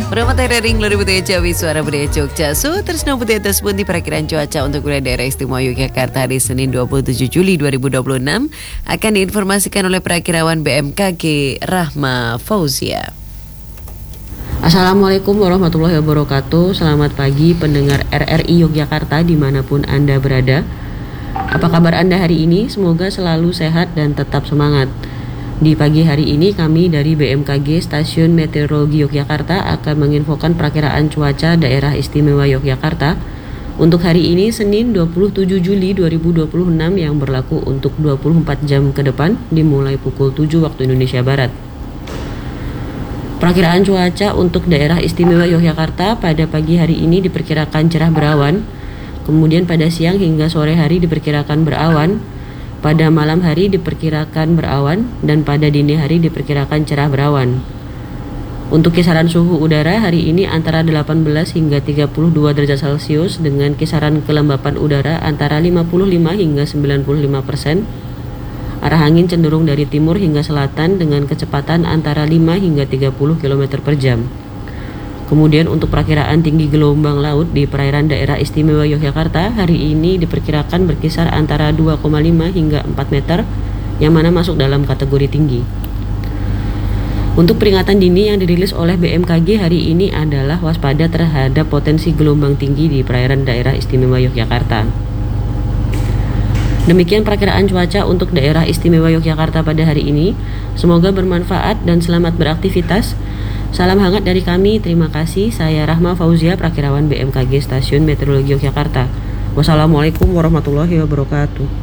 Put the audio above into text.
Materi ring lori budaya Jawi suara budaya Jogja. Terus budaya tersebut di perakiraan cuaca untuk wilayah daerah istimewa Yogyakarta hari Senin 27 Juli 2026 akan diinformasikan oleh perakirawan BMKG Rahma Fauzia. Assalamualaikum warahmatullahi wabarakatuh. Selamat pagi pendengar RRI Yogyakarta dimanapun Anda berada. Apa kabar Anda hari ini? Semoga selalu sehat dan tetap semangat. Di pagi hari ini kami dari BMKG Stasiun Meteorologi Yogyakarta akan menginfokan perakiraan cuaca daerah istimewa Yogyakarta untuk hari ini Senin 27 Juli 2026 yang berlaku untuk 24 jam ke depan dimulai pukul 7 waktu Indonesia Barat. Perakiraan cuaca untuk daerah istimewa Yogyakarta pada pagi hari ini diperkirakan cerah berawan, kemudian pada siang hingga sore hari diperkirakan berawan, pada malam hari diperkirakan berawan, dan pada dini hari diperkirakan cerah berawan. Untuk kisaran suhu udara hari ini antara 18 hingga 32 derajat Celcius dengan kisaran kelembapan udara antara 55 hingga 95%. Arah angin cenderung dari timur hingga selatan dengan kecepatan antara 5 hingga 30 km per jam. Kemudian untuk perakiraan tinggi gelombang laut di perairan daerah istimewa Yogyakarta hari ini diperkirakan berkisar antara 2,5 hingga 4 meter yang mana masuk dalam kategori tinggi. Untuk peringatan dini yang dirilis oleh BMKG hari ini adalah waspada terhadap potensi gelombang tinggi di perairan daerah istimewa Yogyakarta. Demikian perakiraan cuaca untuk daerah istimewa Yogyakarta pada hari ini. Semoga bermanfaat dan selamat beraktivitas. Salam hangat dari kami, terima kasih. Saya Rahma Fauzia, Prakirawan BMKG Stasiun Meteorologi Yogyakarta. Wassalamualaikum warahmatullahi wabarakatuh.